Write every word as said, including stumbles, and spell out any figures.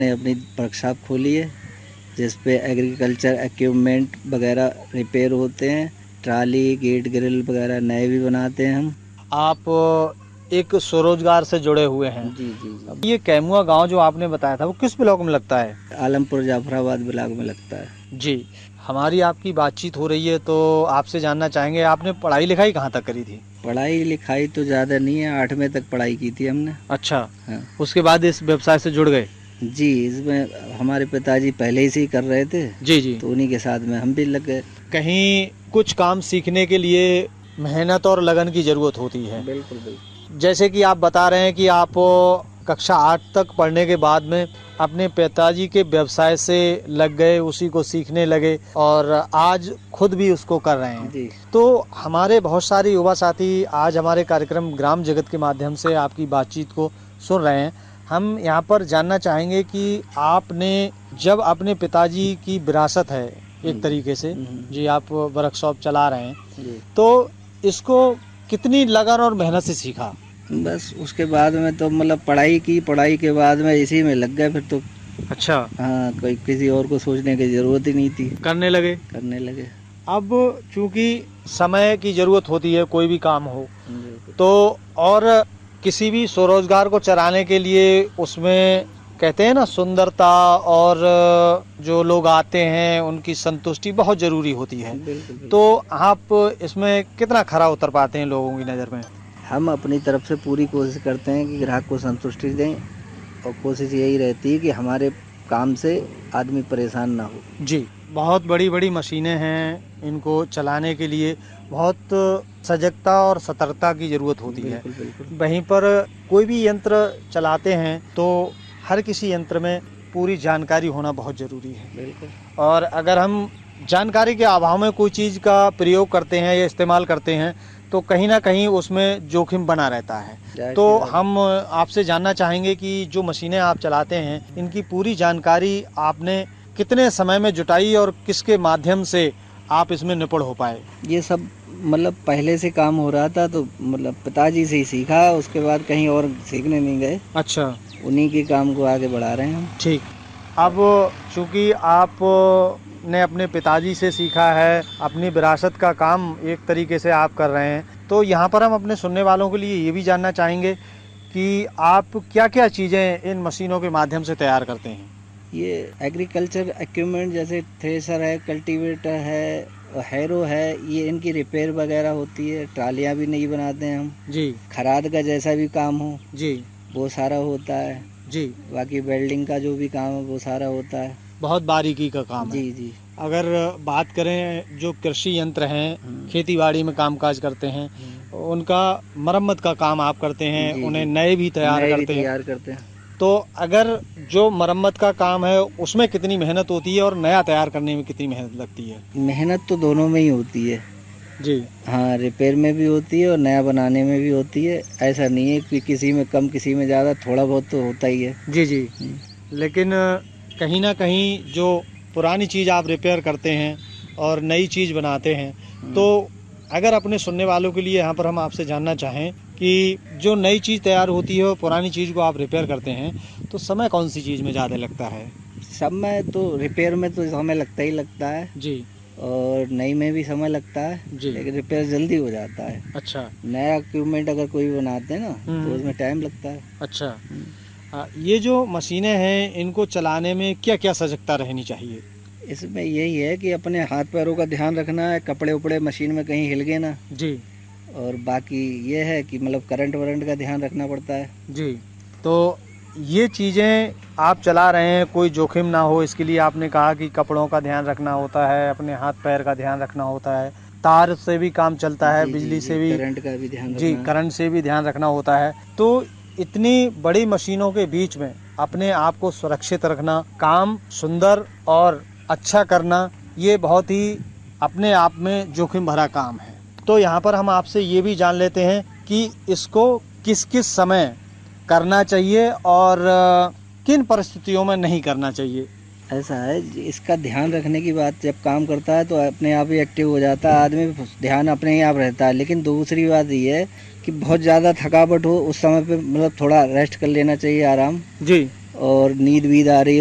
ने अपनी वर्कशॉप खोली है जिस पे एग्रीकल्चर इक्विपमेंट वगैरह रिपेयर होते हैं, ट्राली गेट ग्रिल वगैरह नए भी बनाते हैं हम। आप एक स्वरोजगार से जुड़े हुए हैं। जी जी जी। ये कैमुआ गांव जो आपने बताया था वो किस ब्लॉक में लगता है? आलमपुर जाफराबाद ब्लॉक में लगता है। जी, हमारी आपकी बातचीत हो रही है तो आपसे जानना चाहेंगे आपने पढ़ाई लिखाई कहाँ तक करी थी? पढ़ाई लिखाई तो ज़्यादा नहीं है, आठवीं तक पढ़ाई की थी हमने। अच्छा। हाँ। उसके बाद इस व्यवसाय से जुड़ गए? जी, इसमें हमारे पिताजी पहले ही से ही कर रहे थे। जी जी। तो उन्हीं के साथ में हम भी लग गए। कहीं कुछ काम सीखने के लिए मेहनत और लगन की जरूरत होती है। बिल्कुल बिल्कुल। जैसे कि आप बता रहे हैं कि आप कक्षा आठ तक पढ़ने के बाद में अपने पिताजी के व्यवसाय से लग गए, उसी को सीखने लगे और आज खुद भी उसको कर रहे हैं। जी। तो हमारे बहुत सारे युवा साथी आज हमारे कार्यक्रम ग्राम जगत के माध्यम से आपकी बातचीत को सुन रहे हैं। हम यहाँ पर जानना चाहेंगे कि आपने जब अपने पिताजी की विरासत है एक तरीके से, जी आप वर्कशॉप चला रहे हैं, तो इसको कितनी लगन और मेहनत से सीखा? बस उसके बाद में तो मतलब पढ़ाई की, पढ़ाई के बाद में इसी में लग गए फिर तो। अच्छा। हाँ, कोई किसी और को सोचने की जरूरत ही नहीं थी, करने लगे करने लगे। अब चूंकि समय की जरूरत होती है कोई भी काम हो तो, और किसी भी स्वरोजगार को चलाने के लिए उसमें कहते हैं ना सुंदरता और जो लोग आते हैं उनकी संतुष्टि बहुत जरूरी होती है। बिल्कुल, बिल्कुल। तो आप इसमें कितना खरा उतर पाते हैं लोगों की नज़र में? हम अपनी तरफ से पूरी कोशिश करते हैं कि ग्राहक को संतुष्टि दें और कोशिश यही रहती है कि हमारे काम से आदमी परेशान ना हो। जी, बहुत बड़ी बड़ी मशीनें हैं, इनको चलाने के लिए बहुत सजगता और सतर्कता की ज़रूरत होती है। बिल्कुल, बिल्कुल। वहीं पर कोई भी यंत्र चलाते हैं तो हर किसी यंत्र में पूरी जानकारी होना बहुत ज़रूरी है। बिल्कुल। और अगर हम जानकारी के अभाव में कोई चीज़ का प्रयोग करते हैं या इस्तेमाल करते हैं तो कहीं ना कहीं उसमें जोखिम बना रहता है। तो हम आपसे जानना चाहेंगे कि जो मशीनें आप चलाते हैं इनकी पूरी जानकारी आपने कितने समय में जुटाई और किसके माध्यम से आप इसमें निपुण हो पाए? ये सब मतलब पहले से काम हो रहा था तो मतलब पिताजी से ही सीखा, उसके बाद कहीं और सीखने नहीं गए। अच्छा। उन्हीं के काम को आगे बढ़ा रहे हैं हम। ठीक। अब चूँकि आप ने अपने पिताजी से सीखा है, अपनी विरासत का काम एक तरीके से आप कर रहे हैं, तो यहाँ पर हम अपने सुनने वालों के लिए ये भी जानना चाहेंगे कि आप क्या क्या चीज़ें इन मशीनों के माध्यम से तैयार करते हैं? ये एग्रीकल्चर इक्विपमेंट जैसे थ्रेसर है, कल्टीवेटर है, हैरो है, ये इनकी रिपेयर वगैरह होती है। ट्रालियाँ भी नहीं बनाते हैं हम। जी। खराद का जैसा भी काम हो जी वो सारा होता है। जी। बाकी वेल्डिंग का जो भी काम है वो सारा होता है। बहुत बारीकी का काम है। जी जी। अगर बात करें जो कृषि यंत्र हैं, खेती बाड़ी में कामकाज करते हैं, उनका मरम्मत का काम आप करते हैं, जी, उन्हें नए भी तैयार नए करते भी हैं। तैयार करते हैं। तो अगर जो मरम्मत का काम है उसमें कितनी मेहनत होती है और नया तैयार करने में कितनी मेहनत लगती है? मेहनत तो दोनों में ही होती है जी। हाँ, रिपेयर में भी होती है और नया बनाने में भी होती है। ऐसा नहीं है कि किसी में कम किसी में ज़्यादा, थोड़ा बहुत तो होता ही है। जी जी। लेकिन कहीं ना कहीं जो पुरानी चीज़ आप रिपेयर करते हैं और नई चीज़ बनाते हैं, तो अगर अपने सुनने वालों के लिए यहाँ पर हम आपसे जानना चाहें कि जो नई चीज़ तैयार होती है और पुरानी चीज़ को आप रिपेयर करते हैं तो समय कौन सी चीज़ में ज़्यादा लगता है? समय तो रिपेयर में तो समय लगता ही लगता है जी, और नई में भी समय लगता है जी, लेकिन रिपेयर जल्दी हो जाता है। अच्छा। नया इक्विपमेंट अगर कोई बनाते हैं ना तो उसमें टाइम लगता है। अच्छा। आ, ये जो मशीनें हैं इनको चलाने में क्या क्या सजगता रहनी चाहिए? इसमें यही है कि अपने हाथ पैरों का ध्यान रखना है, कपड़े उपड़े मशीन में कहीं हिल गए ना जी, और बाकी ये है कि मतलब करंट वरंट का ध्यान रखना पड़ता है जी। तो ये चीज़ें आप चला रहे हैं, कोई जोखिम ना हो इसके लिए आपने कहा कि कपड़ों का ध्यान रखना होता है, अपने हाथ पैर का ध्यान रखना होता है, तार से भी काम चलता है, बिजली से भी, करंट का भी ध्यान जी, करंट से भी ध्यान रखना होता है। तो इतनी बड़ी मशीनों के बीच में अपने आप को सुरक्षित रखना, काम सुंदर और अच्छा करना, ये बहुत ही अपने आप में जोखिम भरा काम है। तो यहाँ पर हम आपसे ये भी जान लेते हैं कि इसको किस किस समय करना चाहिए और किन परिस्थितियों में नहीं करना चाहिए। ऐसा है, इसका ध्यान रखने की बात, जब काम करता है तो अपने आप ही एक्टिव हो जाता है आदमी, ध्यान अपने ही आप रहता है। लेकिन दूसरी बात ये है कि बहुत ज़्यादा थकावट हो उस समय पे मतलब थोड़ा रेस्ट कर लेना चाहिए, आराम जी, और नींद वीद आ रही